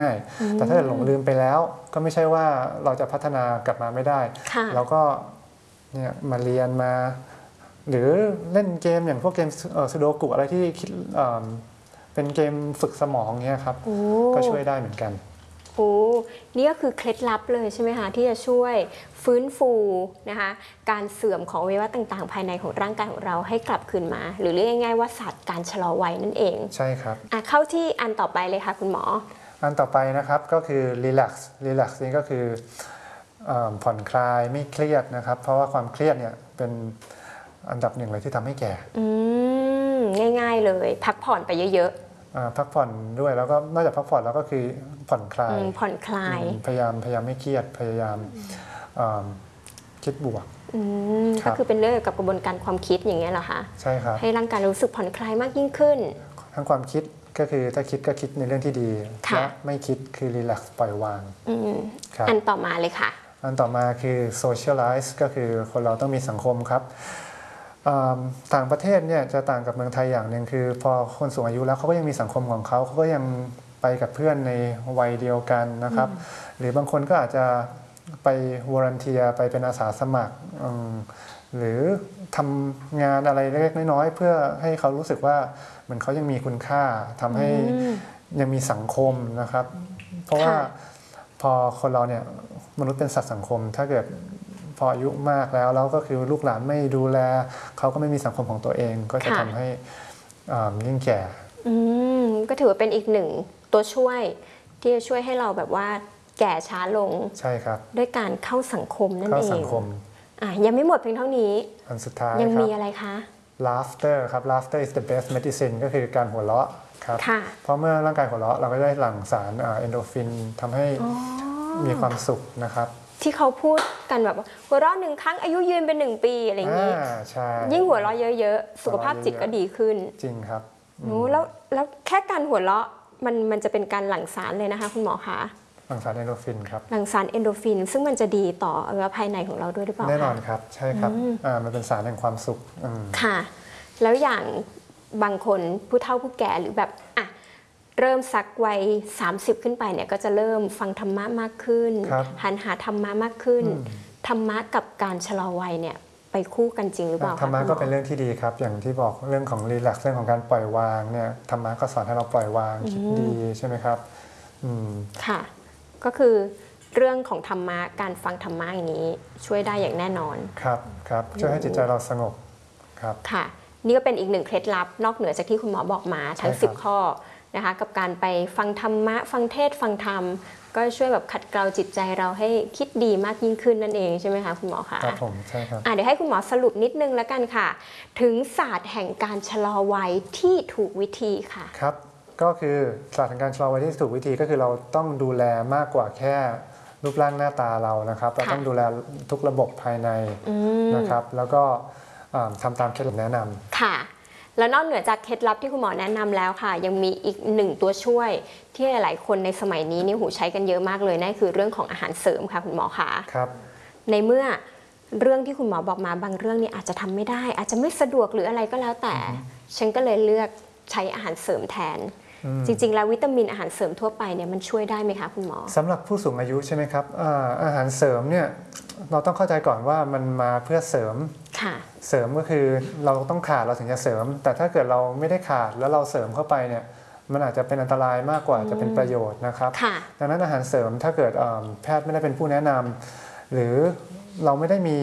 ง่ายแต่ถ้าหลงลืมไปแล้วก็ไม่ใช่ว่าเราจะพัฒนากลับมาไม่ได้เราก็เนี่ยมาเรียนมาหรือเล่นเกมอย่างพวกเกมซูโดกุอะไรที่คิดเป็นเกมฝึกสมองเงี้ยครับก็ช่วยได้เหมือนกันโอ้นี่ก็คือเคล็ดลับเลยใช่ไหมคะที่จะช่วยฟื้นฟูนะคะการเสื่อมของอวัยวะต่างๆภายในของร่างกายของเราให้กลับคืนมาหรือเรียกง่ายๆว่าศาสตร์การชะลอวัยนั่นเองใช่ครับเข้าที่อันต่อไปเลยค่ะคุณหมออันต่อไปนะครับก็คือ relax นี่ก็คือผ่อนคลายไม่เครียดนะครับเพราะว่าความเครียดเนี่ยเป็นอันดับหนึ่งเลยที่ทำให้แก่ง่ายๆเลยพักผ่อนไปเยอะๆพักผ่อนด้วยแล้วก็นอกจากพักผ่อนแล้วก็คือผ่อนคลายพยายามไม่เครียดพยายามคิดบวกก็คือเป็นเรื่องเกี่ยวกับกระบวนการความคิดอย่างเงี้ยเหรอคะใช่ครับให้ร่างกายรู้สึกผ่อนคลายมากยิ่งขึ้นทั้งความคิดก็คือถ้าคิดก็คิดในเรื่องที่ดีและไม่คิดคือ relax ปล่อยวางอันต่อมาเลยค่ะอันต่อมาคือ socialize ก็คือคนเราต้องมีสังคมครับต่างประเทศเนี่ยจะต่างกับเมืองไทยอย่างหนึ่งคือพอคนสูงอายุแล้วเขาก็ยังมีสังคมของเขาก็ยังไปกับเพื่อนในวัยเดียวกันนะครับหรือบางคนก็อาจจะไปวอลันเทียไปเป็นอาสาสมัครหรือทำงานอะไรเล็กๆน้อยๆเพื่อให้เขารู้สึกว่าเหมือนเขายังมีคุณค่าทำให้ยังมีสังคมนะครับเพราะว่าพอคนเราเนี่ยมนุษย์เป็นสัตว์สังคมถ้าเกิดพออายุมากแล้วก็คือลูกหลานไม่ดูแลเขาก็ไม่มีสังคมของตัวเองก็จะทำให้ยิ่งแก่ก็ถือว่าเป็นอีกหนึ่งตัวช่วยที่จะช่วยให้เราแบบว่าแก่ช้าลงใช่ครับด้วยการเข้าสังคมนั่นเองเข้าสังคมยังไม่หมดเพียงเท่านี้อันสุดท้ายยังมีอะไรคะ laughter ครับ laughter is the best medicine ก็คือการหัวเราะครับเพราะเมื่อร่างกายหัวเราะเราก็ได้หลั่งสารเอนโดรฟินทำให้มีความสุขนะครับที่เขาพูดกันแบบว่าหัวเราะหนึ่งครั้งอายุยืนเป็น1 ปีอะไรอย่างนี้ใช่ยิ่งหัวเราะเยอะๆสุขภาพจิตก็ดีขึ้นจริงครับแล้วแค่การหัวเราะมันจะเป็นการหลั่งสารเลยนะคะคุณหมอคะหลั่งสารเอนโดรฟินครับหลั่งสารเอนโดรฟินซึ่งมันจะดีต่ออวัยวะภายในของเราด้วยหรือเปล่าแน่นอนครับใช่ครับมันเป็นสารแห่งความสุขค่ะแล้วอย่างบางคนผู้เฒ่าผู้แก่หรือแบบเริ่มสักวัย30ขึ้นไปเนี่ยก็จะเริ่มฟังธรรมะมากขึ้นหันหาธรรมะมากขึ้นธรรมะกับการชะลอวัยเนี่ยไปคู่กันจริงหรือเปล่าธรรมะก็เป็นเรื่องที่ดีครับอย่างที่บอกเรื่องของรีแลกซ์เรื่องของการปล่อยวางเนี่ยธรรมะก็สอนให้เราปล่อยวางคิดดีใช่ไหมครับค่ะก็คือเรื่องของธรรมะการฟังธรรมะอย่างนี้ช่วยได้อย่างแน่นอนครับช่วยให้จิตใจเราสงบครับค่ะนี่ก็เป็นอีกหนึ่งเคล็ดลับนอกเหนือจากที่คุณหมอบอกมาทั้ง10 ข้อนะคะกับการไปฟังธรรมะฟังเทศฟังธรรมก็ช่วยแบบขัดเกลาจิตใจเราให้คิดดีมากยิ่งขึ้นนั่นเองใช่ไหมคะคุณหมอคะครับผมใช่ครับเดี๋ยวให้คุณหมอสรุปนิดนึงแล้วกันค่ะถึงศาสตร์แห่งการชะลอวัยที่ถูกวิธีค่ะครับก็คือศาสตร์แห่งการชะลอวัยที่ถูกวิธีก็คือเราต้องดูแลมากกว่าแค่รูปร่างหน้าตาเรานะครับเราต้องดูแลทุกระบบภายในนะครับแล้วก็ทำตามเคล็ดลับแนะนำค่ะแล้วนอกเหนือจากเคล็ดลับที่คุณหมอแนะนำแล้วค่ะยังมีอีกหนึ่งตัวช่วยที่หลายๆคนในสมัยนี้นี่หูใช้กันเยอะมากเลยนั่นคือเรื่องของอาหารเสริมค่ะคุณหมอคะครับในเมื่อเรื่องที่คุณหมอบอกมาบางเรื่องนี่อาจจะทำไม่ได้อาจจะไม่สะดวกหรืออะไรก็แล้วแต่ฉันก็เลยเลือกใช้อาหารเสริมแทนจริงๆแล้ววิตามินอาหารเสริมทั่วไปเนี่ยมันช่วยได้ไหมคะคุณหมอสำหรับผู้สูงอายุใช่ไหมครับอาหารเสริมเนี่ยเราต้องเข้าใจก่อนว่ามันมาเพื่อเสริมเสริมก็คือเราต้องขาดเราถึงจะเสริมแต่ถ้าเกิดเราไม่ได้ขาดแล้วเราเสริมเข้าไปเนี่ยมันอาจจะเป็นอันตรายมากกว่าจะเป็นประโยชน์นะครับดังนั้นอาหารเสริมถ้าเกิดแพทย์ไม่ได้เป็นผู้แนะนำหรือเราไม่ได้มี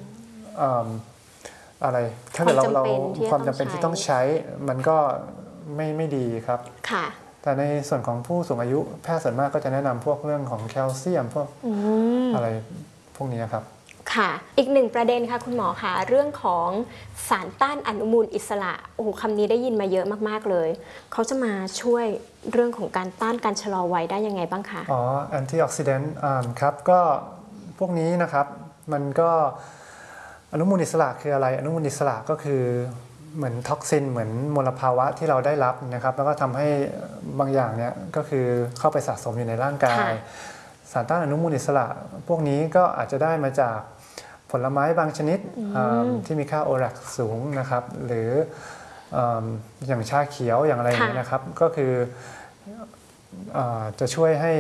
อะไรถ้าเกิดเราความจำเป็นที่ต้องใช้มันก็ไม่ดีครับแต่ในส่วนของผู้สูงอายุแพทย์ส่วนมากก็จะแนะนำพวกเรื่องของแคลเซียมพวกอะไรพวกนี้ครับค่ะอีกหนึ่งประเด็นค่ะคุณหมอคะเรื่องของสารต้านอนุมูลอิสระโอ้โหคำนี้ได้ยินมาเยอะมากๆเลยเขาจะมาช่วยเรื่องของการต้านการชะลอวัยได้ยังไงบ้างคะแอนตี้ออกซิแดนต์ครับก็พวกนี้นะครับมันก็อนุมูลอิสระคืออะไรอนุมูลอิสระก็คือเหมือนท็อกซินเหมือนมลภาวะที่เราได้รับนะครับแล้วก็ทำให้บางอย่างเนี่ยก็คือเข้าไปสะสมอยู่ในร่างกายสารต้านอนุมูลอิสระพวกนี้ก็อาจจะได้มาจากผลไม้บางชนิดที่มีค่าโอแรกสูงนะครับหรืออย่างชาเขียวอย่างอะไรอย่างนี้นะครับก็คือจะช่วยให้